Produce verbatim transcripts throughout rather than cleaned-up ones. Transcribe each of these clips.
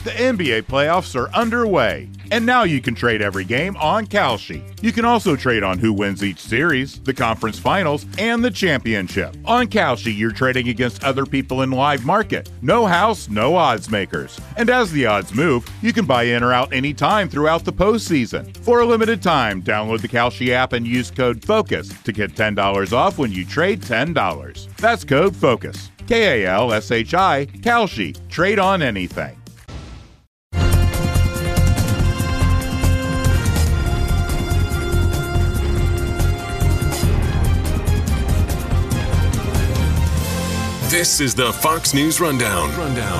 The N B A playoffs are underway, and now you can trade every game on Kalshi. You can also trade on who wins each series, the conference finals, and the championship. On Kalshi, you're trading against other people in live market. No house, no odds makers. And as the odds move, you can buy in or out anytime throughout the postseason. For a limited time, download the Kalshi app and use code FOCUS to get ten dollars off when you trade ten dollars. That's code FOCUS. K A L S H I, Kalshi. Trade on anything. This is the Fox News Rundown.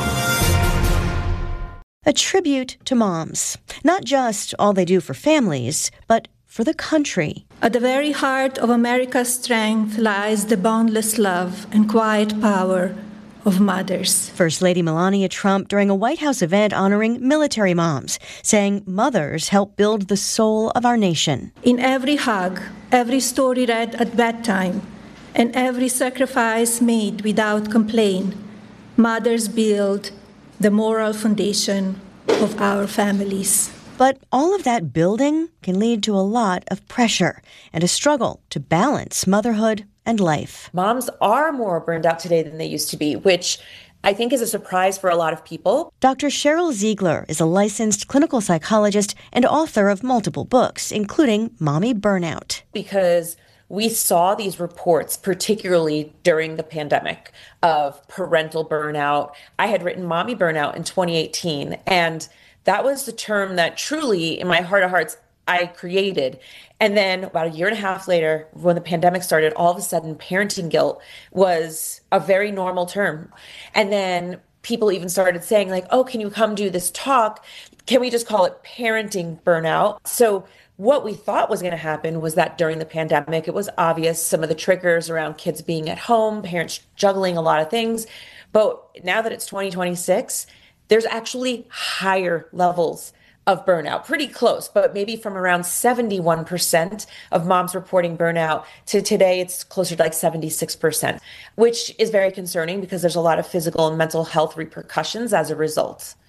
Rundown. A tribute to moms. Not just all they do for families, but for the country. At the very heart of America's strength lies the boundless love and quiet power of mothers. First Lady Melania Trump during a White House event honoring military moms, saying mothers help build the soul of our nation. In every hug, every story read at bedtime, and every sacrifice made without complaint, mothers build the moral foundation of our families. But all of that building can lead to a lot of pressure and a struggle to balance motherhood and life. Moms are more burned out today than they used to be, which I think is a surprise for a lot of people. Doctor Cheryl Ziegler is a licensed clinical psychologist and author of multiple books, including Mommy Burnout. Because we saw these reports, particularly during the pandemic, of parental burnout. I had written Mommy Burnout in twenty eighteen, and that was the term that truly, in my heart of hearts, I created. And then about a year and a half later, when the pandemic started, all of a sudden, parenting guilt was a very normal term. And then people even started saying like, oh, can you come do this talk? Can we just call it parenting burnout? So what we thought was going to happen was that during the pandemic, it was obvious some of the triggers around kids being at home, parents juggling a lot of things. But now that it's twenty twenty-six, there's actually higher levels of burnout, pretty close, but maybe from around seventy-one percent of moms reporting burnout to today, it's closer to like seventy-six percent, which is very concerning because there's a lot of physical and mental health repercussions as a result.